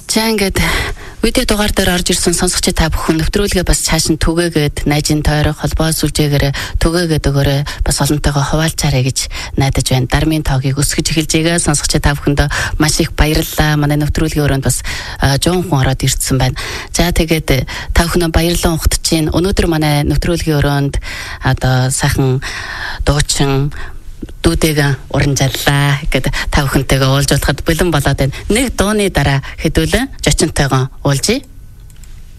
За ингээд видео дугаар дээр орж ирсэн сонсогч та бүхэн нэвтрүүлгээ бас цааш нь түгээгээд найзын тойрог холбоо сүлжээгээр түгээгээд өгөөрэй. Бас олонтойгоо хуваалцаарай гэж найдаж байна. Дармын тоогийг өсгөж эхэлж байгаа сонсогч та бүхэндээ маш их баярлалаа. Манай нэвтрүүлгийн өрөөнд бас жоон хүн ороод ирсэн байна. За тэгээд та бүхэн баярлалаа ухтаж байна. Өнөөдөр манай нэвтрүүлгийн өрөөнд одоо сайхан дуучин дүүтэйгээ уран жадлаа гэдэг та бүхэнтэйгээ уулзахад бэлэн болоод байна. Нэг дууны дараа хэдүүлэн жочинтойгоо уулзъя.